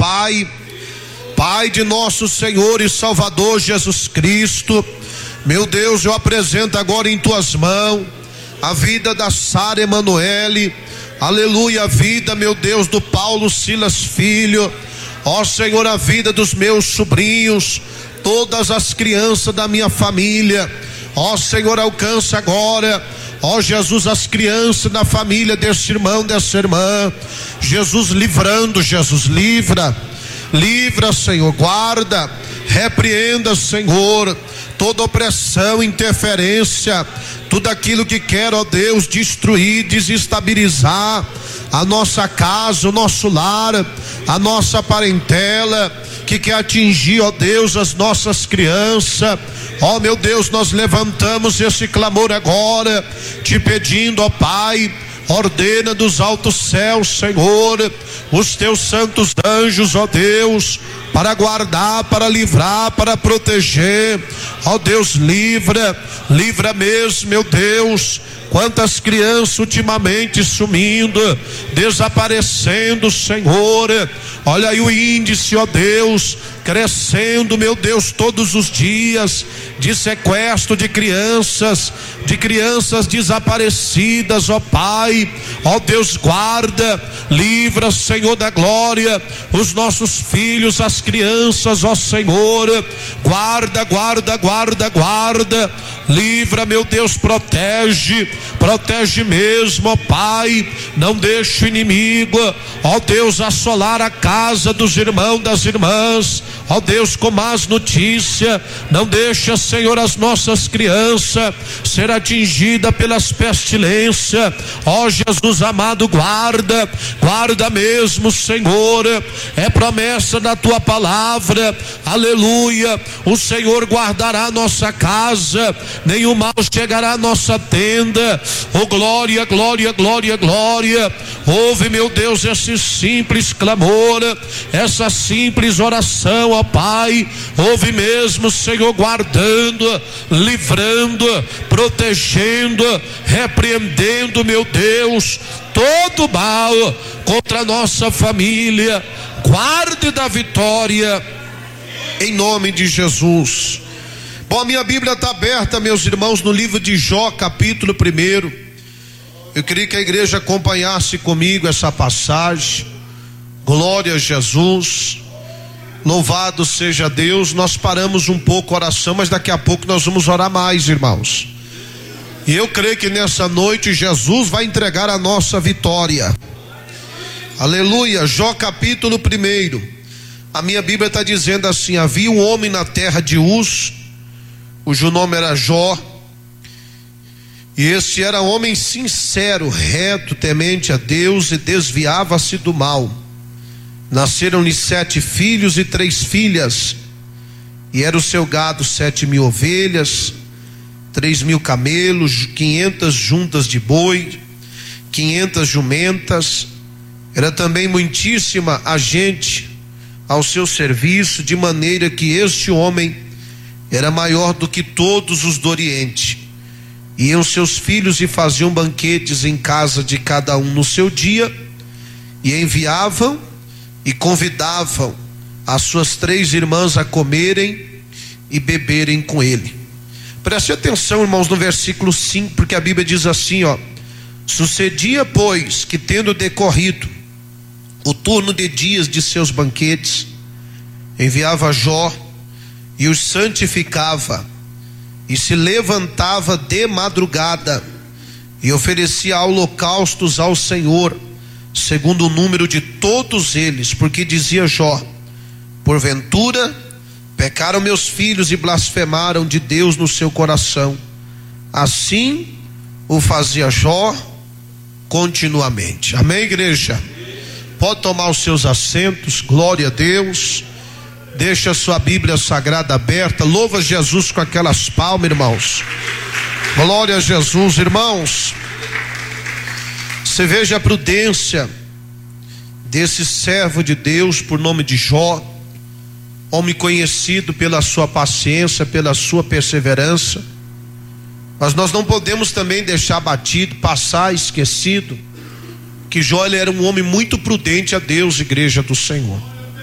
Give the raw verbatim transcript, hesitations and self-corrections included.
Pai, Pai de nosso Senhor e Salvador Jesus Cristo, meu Deus, eu apresento agora em tuas mãos a vida da Sara Emanuele, aleluia, a vida, meu Deus, do Paulo Silas Filho, ó Senhor, a vida dos meus sobrinhos, todas as crianças da minha família, ó Senhor, alcança agora, ó Jesus, as crianças da família desse irmão, dessa irmã, Jesus, livrando, Jesus, livra, livra, Senhor, guarda, repreenda, Senhor, toda opressão, interferência, tudo aquilo que quer, ó Deus, destruir, desestabilizar a nossa casa, o nosso lar, a nossa parentela, que quer atingir, ó Deus, as nossas crianças. Ó meu Deus, nós levantamos esse clamor agora, te pedindo, ó Pai, ordena dos altos céus, Senhor, os teus santos anjos, ó Deus, para guardar, para livrar, para proteger, ó Deus, livra, livra mesmo, meu Deus. Quantas crianças ultimamente sumindo, desaparecendo, Senhor, olha aí o índice, ó Deus, crescendo, meu Deus, todos os dias, de sequestro de crianças, de crianças desaparecidas, ó Pai, ó Deus, guarda, livra, Senhor da glória, os nossos filhos, as crianças, ó Senhor, guarda, guarda, guarda, guarda, livra, meu Deus, protege, protege mesmo, ó Pai, não deixe o inimigo, ó Deus, assolar a casa dos irmãos, das irmãs, ó Deus, com más notícias, não deixa, Senhor, as nossas crianças ser atingidas pelas pestilências, ó Jesus amado, guarda, guarda mesmo, Senhor, é promessa da tua palavra, aleluia, o Senhor guardará a nossa casa, nenhum mal chegará à nossa tenda, oh glória, glória, glória, glória, ouve, meu Deus, esse simples clamor, essa simples oração, ó Pai, ouve mesmo, Senhor, guardando, livrando, protegendo, repreendendo, meu Deus, todo mal contra a nossa família, guarde da vitória, em nome de Jesus. Bom, a minha Bíblia está aberta, meus irmãos, no livro de Jó, capítulo primeiro. Eu queria que a igreja acompanhasse comigo essa passagem. Glória a Jesus, louvado seja Deus. Nós paramos um pouco a oração, mas daqui a pouco nós vamos orar mais, irmãos. E eu creio que nessa noite Jesus vai entregar a nossa vitória. Aleluia. Jó capítulo primeiro. A minha Bíblia está dizendo assim: havia um homem na terra de Uz, cujo nome era Jó, e este era homem sincero, reto, temente a Deus, e desviava-se do mal. Nasceram-lhe sete filhos e três filhas, e era o seu gado sete mil ovelhas, três mil camelos, quinhentas juntas de boi, quinhentas jumentas. Era também muitíssima a gente ao seu serviço, de maneira que este homem era maior do que todos os do Oriente. Iam seus filhos e faziam banquetes em casa de cada um no seu dia, e enviavam e convidavam as suas três irmãs a comerem e beberem com ele. Preste atenção, irmãos, no versículo cinco, porque a Bíblia diz assim, ó: sucedia, pois, que tendo decorrido o turno de dias de seus banquetes, enviava Jó e os santificava, e se levantava de madrugada e oferecia holocaustos ao Senhor, segundo o número de todos eles, porque dizia Jó: porventura pecaram meus filhos e blasfemaram de Deus no seu coração. Assim o fazia Jó continuamente. Amém, igreja? Pode tomar os seus assentos. Glória a Deus. Deixa a sua Bíblia Sagrada aberta. Louva Jesus com aquelas palmas, irmãos. Glória a Jesus, irmãos. Você veja a prudência desse servo de Deus por nome de Jó, homem conhecido pela sua paciência, pela sua perseverança. Mas nós não podemos também deixar batido, passar esquecido, que Jó ele era um homem muito prudente a Deus, igreja do Senhor.